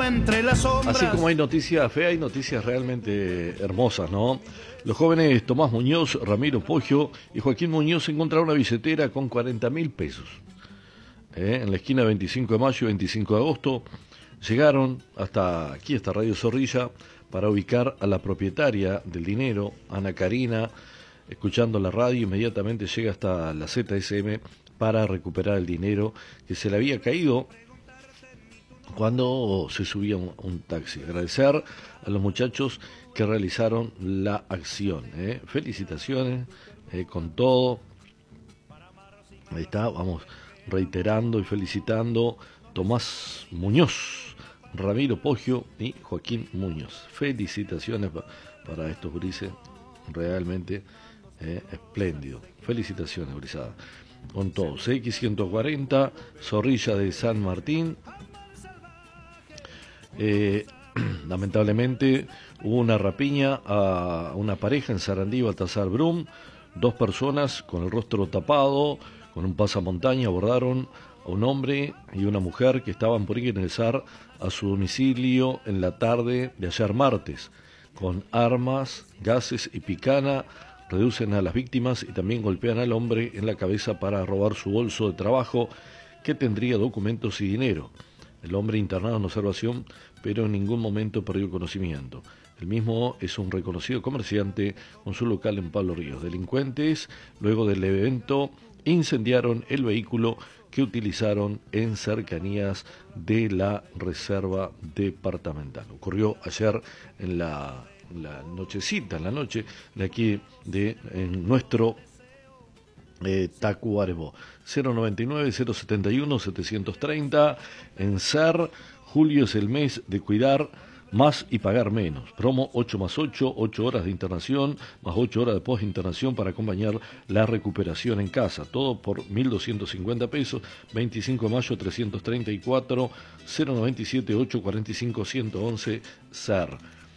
asoma entre las sombras. Así como hay noticias feas, hay noticias realmente hermosas, ¿no? Los jóvenes Tomás Muñoz, Ramiro Poggio y Joaquín Muñoz encontraron una billetera con 40.000 pesos. En la esquina 25 de mayo y 25 de agosto llegaron hasta aquí, hasta Radio Zorrilla, para ubicar a la propietaria del dinero, Ana Karina. Escuchando la radio, inmediatamente llega hasta la ZSM para recuperar el dinero que se le había caído cuando se subía un taxi. Agradecer a los muchachos que realizaron la acción. Felicitaciones con todo. Ahí está, vamos reiterando y felicitando Tomás Muñoz, Ramiro Poggio y Joaquín Muñoz. Felicitaciones para estos gurises, realmente espléndido. Felicitaciones, gurizada. Con todos. X140, Zorrilla de San Martín. Lamentablemente hubo una rapiña a una pareja en Sarandí, Baltasar Brum. 2 personas con el rostro tapado, con un pasamontaña, abordaron a un hombre y una mujer que estaban por ingresar a su domicilio en la tarde de ayer martes. Con armas, gases y picana reducen a las víctimas y también golpean al hombre en la cabeza para robar su bolso de trabajo que tendría documentos y dinero. El hombre internado en observación, pero en ningún momento perdió conocimiento. El mismo es un reconocido comerciante con su local en Pablo Ríos. Delincuentes, luego del evento, incendiaron el vehículo que utilizaron en cercanías de la reserva departamental. Ocurrió ayer en la nochecita, en la noche de aquí en nuestro Tacuarembó. 099-071-730 en SER. Julio es el mes de cuidar más y pagar menos. Promo 8+8, 8 horas de internación, más 8 horas de post-internación para acompañar la recuperación en casa. Todo por 1.250 pesos. 25 de mayo, 334, 097-845-111, SER.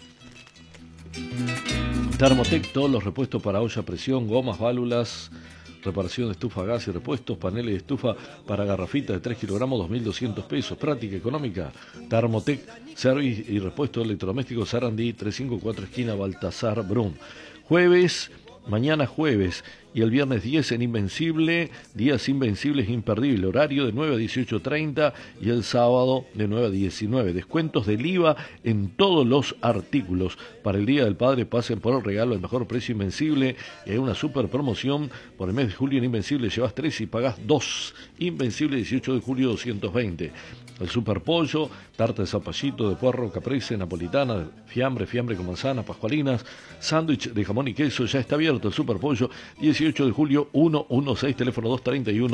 Thermotec, todos los repuestos para olla a presión, gomas, válvulas, reparación de estufa, gas y repuestos, paneles de estufa para garrafitas de 3 kilogramos, 2.200 pesos. Práctica económica. Thermotec, service y repuestos electrodomésticos, Sarandí, 354 esquina Baltasar Brum. Mañana jueves y el viernes 10 en Invencible, días invencibles imperdible, horario de 9 a 18:30 y el sábado de 9 a 19. Descuentos del IVA en todos los artículos. Para el Día del Padre pasen por el regalo al mejor precio Invencible. Y hay una super promoción por el mes de julio en Invencible, llevas 3 y pagas 2. Invencible 18 de julio 220. El super pollo, tarta de zapallito, de puerro, caprese, napolitana, fiambre con manzanas, pascualinas, sándwich de jamón y queso, ya está abierto el super pollo, 18 de julio 116, teléfono 231.